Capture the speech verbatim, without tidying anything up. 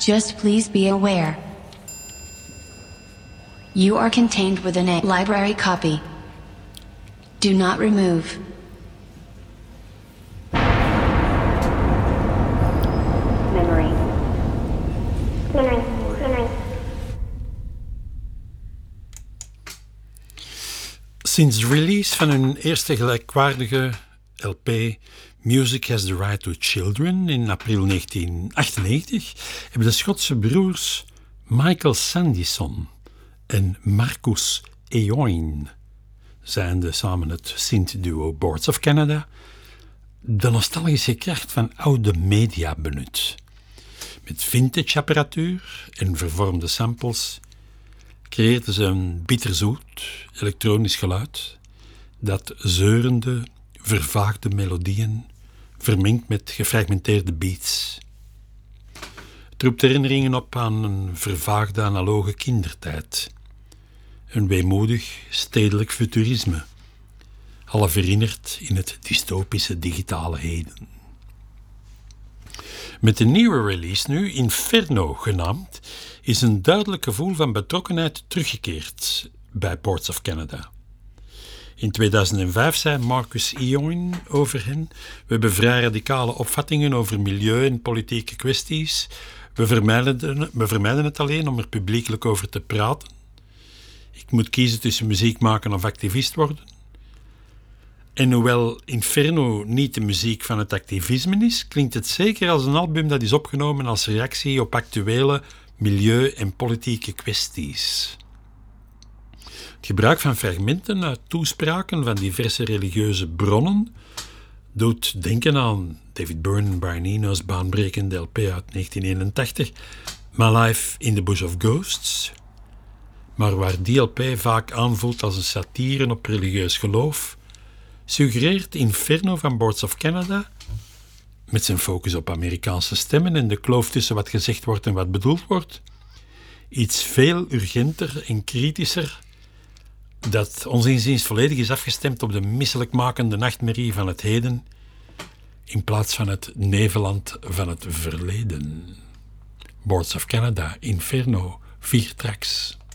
Just please be aware. You are contained within a library copy. Do not remove. Memory. Memory. Memory. Sinds de release van hun eerste gelijkwaardige L P Music Has the Right to Children in april negentien achtennegentig hebben de Schotse broers Michael Sandison en Marcus Eoin, zijnde samen het synth-duo Boards of Canada, de nostalgische kracht van oude media benut. Met vintage-apparatuur en vervormde samples creëerden ze een bitterzoet elektronisch geluid dat zeurende, vervaagde melodieën vermengd met gefragmenteerde beats. Het roept herinneringen op aan een vervaagde analoge kindertijd. Een weemoedig stedelijk futurisme, half herinnerd in het dystopische digitale heden. Met de nieuwe release nu, Inferno genaamd, is een duidelijk gevoel van betrokkenheid teruggekeerd bij Boards of Canada. In tweeduizend vijf zei Marcus Eoin over hen: we hebben vrij radicale opvattingen over milieu en politieke kwesties. We vermijden, we vermijden het alleen om er publiekelijk over te praten. Ik moet kiezen tussen muziek maken of activist worden. En hoewel Inferno niet de muziek van het activisme is, klinkt het zeker als een album dat is opgenomen als reactie op actuele milieu- en politieke kwesties. Het gebruik van fragmenten uit toespraken van diverse religieuze bronnen doet denken aan David Byrne en Brian Eno's baanbrekende L P uit negentien eenentachtig, My Life in the Bush of Ghosts, maar waar die L P vaak aanvoelt als een satire op religieus geloof, suggereert Inferno van Boards of Canada, met zijn focus op Amerikaanse stemmen en de kloof tussen wat gezegd wordt en wat bedoeld wordt, iets veel urgenter en kritischer, dat ons inziens volledig is afgestemd op de misselijkmakende nachtmerrie van het heden, in plaats van het neveland van het verleden. Boards of Canada, Inferno, vier tracks.